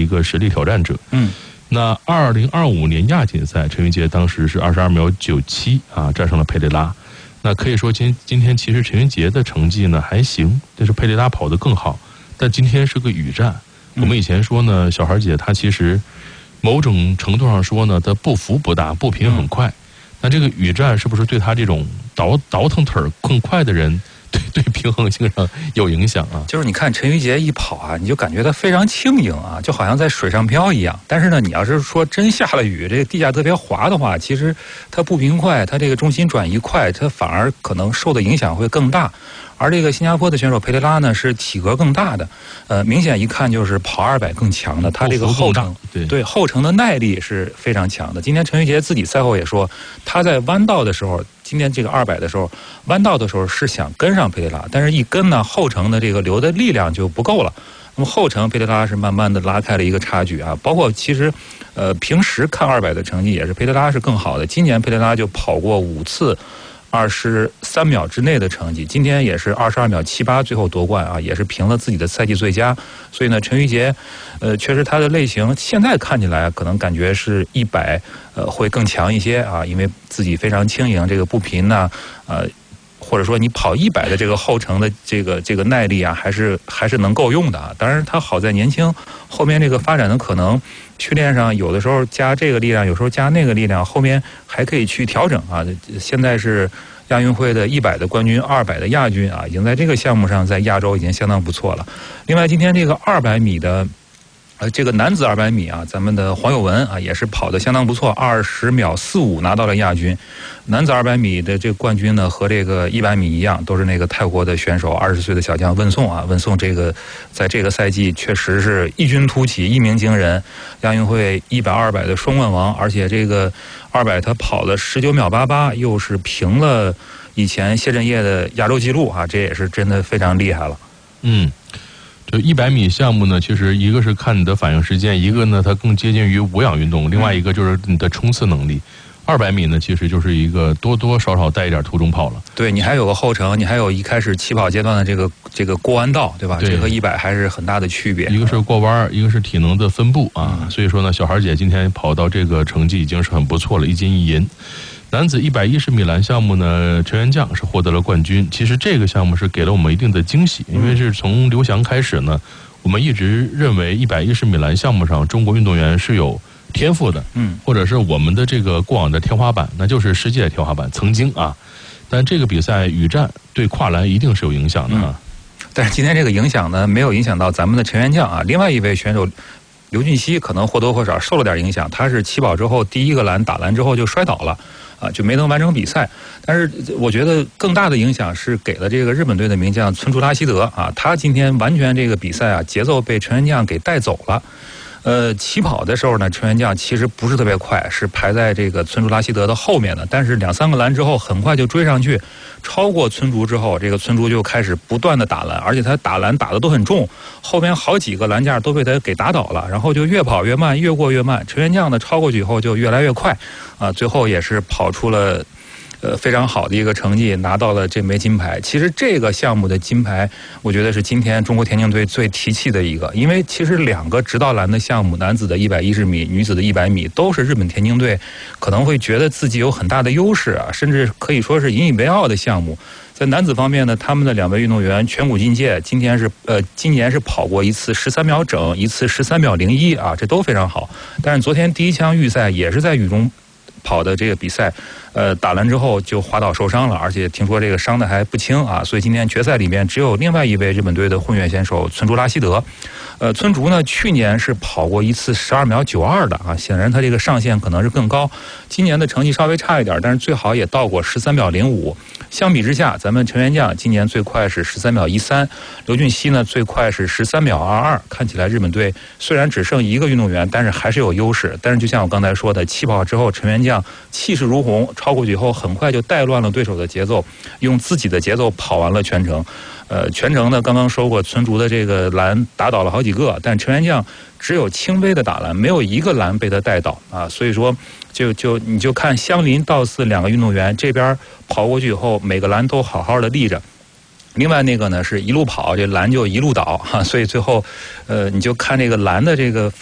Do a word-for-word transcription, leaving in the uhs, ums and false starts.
个实力挑战者。 嗯， 那二零二五年亚锦赛，陈云杰当时是二十二秒九七啊，战胜了佩雷拉。那可以说今今天其实陈云杰的成绩呢还行，但是佩雷拉跑得更好。但今天是个雨战，我们以前说呢，小孩姐她其实某种程度上说呢，她步幅不大，步频很快。那这个雨战是不是对她这种倒倒腾腿更快的人？对对，平衡性上有影响啊。 就是你看陈云杰一跑啊，你就感觉他非常轻盈啊，就好像在水上漂一样。但是呢，你要是说真下了雨，这个地下特别滑的话，其实他步频快，他这个重心转移快，他反而可能受的影响会更大。而这个新加坡的选手佩雷拉呢，是体格更大的，呃，明显一看就是跑二百更强的，他这个后程对对后程的耐力是非常强的。今天陈云杰自己赛后也说，他在弯道的时候，今天这个二百的时候，弯道的时候是想跟上佩雷拉，但是一跟呢，后程的这个留的力量就不够了。那么后程佩雷拉是慢慢的拉开了一个差距啊，包括其实，呃，平时看二百的成绩也是佩雷拉是更好的。今年佩雷拉就跑过五次二十三秒之内的成绩，今天也是二十二秒七八，最后夺冠啊，也是评了自己的赛季最佳。所以呢，陈云杰，呃，确实他的类型现在看起来可能感觉是一百，呃，会更强一些啊，因为自己非常轻盈，这个步频呢，呃。或者说你跑一百的这个后程的这个这个耐力啊，还是还是能够用的啊。当然他好在年轻，后面这个发展的可能训练上有的时候加这个力量，有时候加那个力量，后面还可以去调整啊。现在是亚运会的一百的冠军，二百的亚军啊，已经在这个项目上在亚洲已经相当不错了。另外今天这个二百米的。呃，这个男子二百米啊，咱们的黄有文啊也是跑得相当不错，二十秒四五拿到了亚军。男子二百米的这个冠军呢，和这个一百米一样，都是那个泰国的选手，二十岁的小将温颂啊。温颂这个在这个赛季确实是异军突起，一鸣惊人，亚运会一百、二百的双冠王，而且这个二百他跑了十九秒八八，又是平了以前谢震业的亚洲纪录啊，这也是真的非常厉害了。 嗯。就一百米项目呢，其实一个是看你的反应时间，一个呢它更接近于无氧运动，另外一个就是你的冲刺能力。二百米呢，其实就是一个多多少少带一点途中跑了。 对，你还有个后程，你还有一开始起跑阶段的这个这个过弯道，对吧？ 对， 这和一百还是很大的区别。 一个是过弯，一个是体能的分布啊。嗯、所以说呢，小孩姐今天跑到这个成绩已经是很不错了，一金一银。男子一百一十米栏项目呢，陈元将是获得了冠军。其实这个项目是给了我们一定的惊喜，因为是从刘翔开始呢，我们一直认为一百一十米栏项目上中国运动员是有天赋的，嗯，或者是我们的这个过往的天花板，那就是世界天花板，曾经啊。但这个比赛雨战对跨栏一定是有影响的啊。 嗯、但是今天这个影响呢，没有影响到咱们的陈元将啊。另外一位选手刘俊熙可能或多或少受了点影响，他是起跑之后第一个栏打栏之后就摔倒了。啊，就没能完成比赛。但是我觉得更大的影响是给了这个日本队的名将村竹拉希德啊，他今天完全这个比赛啊节奏被陈元将给带走了。呃，起跑的时候呢，陈元将其实不是特别快，是排在这个村竹拉希德的后面的。但是两三个栏之后，很快就追上去，超过村竹之后，这个村竹就开始不断的打栏，而且他打栏打的都很重，后边好几个栏架都被他给打倒了，然后就越跑越慢，越过越慢。陈元将呢超过去以后就越来越快，啊，最后也是跑出了。呃，非常好的一个成绩，拿到了这枚金牌。其实这个项目的金牌，我觉得是今天中国田径队最提气的一个，因为其实两个直道栏的项目，男子的一百一十米，女子的一百米，都是日本田径队可能会觉得自己有很大的优势啊，甚至可以说是引以为傲的项目。在男子方面呢，他们的两位运动员全谷进介，今天是呃，今年是跑过一次十三秒整，一次十三秒零一啊，这都非常好。但是昨天第一枪预赛也是在雨中跑的这个比赛，呃，打完之后就滑倒受伤了，而且听说这个伤的还不轻啊，所以今天决赛里面只有另外一位日本队的混选选手村竹拉希德。呃，村竹呢去年是跑过一次十二秒九二的啊，显然他这个上限可能是更高。今年的成绩稍微差一点，但是最好也到过十三秒零五。相比之下，咱们陈元将今年最快是十三秒一三，刘俊熙呢最快是十三秒二二。看起来日本队虽然只剩一个运动员，但是还是有优势。但是就像我刚才说的，起跑之后陈元将气势如虹，超过去以后很快就带乱了对手的节奏，用自己的节奏跑完了全程。呃，全程呢，刚刚说过，村竹的这个栏打倒了好几个，但陈元将只有轻微的打栏，没有一个栏被他带倒啊。所以说，就就你就看相邻倒似两个运动员，这边跑过去以后，每个栏都好好的立着。另外那个呢，是一路跑，这栏就一路倒哈、啊，所以最后，呃，你就看这个栏的这个。